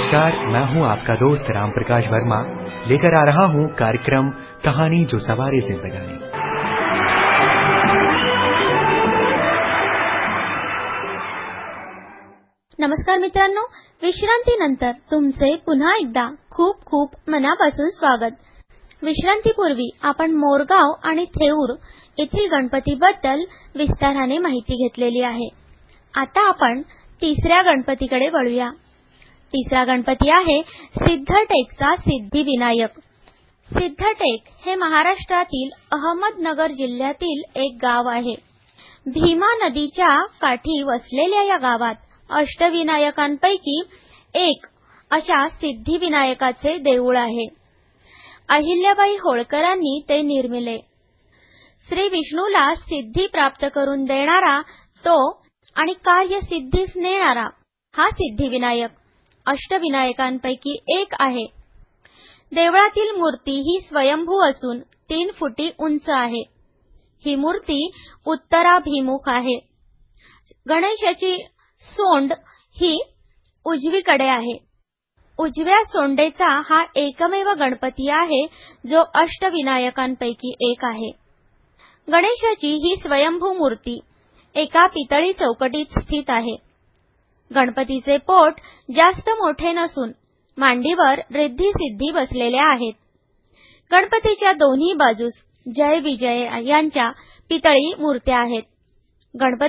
नमस्कार, मैं हूं आपका दोस्त राम प्रकाश वर्मा, लेकर आ रहा हूं कार्यक्रम कहानी जो सवारे जिंदगानी। नमस्कार मित्रांनो, विश्रांतीनंतर तुमचे पुन्हा एकदा खूप खूप मनापासून स्वागत। विश्रांतीपूर्वी आपण मोरगाव आणि थेऊर येथील गणपतीबद्दल विस्ताराने माहिती घेतलेली आहे। आता आपण तिसऱ्या गणपतीकडे वळूया। तिसरा गणपती आहे सिद्धटेकचा सिद्धिविनायक। सिद्धटेक हे महाराष्ट्रातील अहमदनगर जिल्ह्यातील एक गाव आहे। भीमा नदीच्या काठी वसलेल्या या गावात अष्टविनायकांपैकी एक अशा सिद्धिविनायकाचे देऊळ आहे। अहिल्याबाई होळकरांनी ते निर्मिले। श्री विष्णूला सिद्धी प्राप्त करून देणारा तो आणि कार्यसिद्धीस नेणारा हा सिद्धिविनायक अष्टविनायकांपैकी एक आहे। देवळातील मूर्ती ही स्वयंभू असून 3 फुटी उंच आहे। ही मूर्ती उत्तराभिमुख आहे। गणेशाची सोंड ही उजवीकडे आहे। उजव्या सोंडेचा हा एकमेव गणपती आहे जो अष्टविनायकांपैकी एक आहे। गणेशाची ही स्वयंभू मूर्ती एका पितळी चौकटीत स्थित आहे। गणपतीचे पोट जास्त मोठे नसून मांडीवर रिद्धी सिद्धी बसलेल्या आहेत। गणपतीच्या दोन्ही बाजूस जय विजय यांच्या पितळी मूर्त्या आहेत। गणपती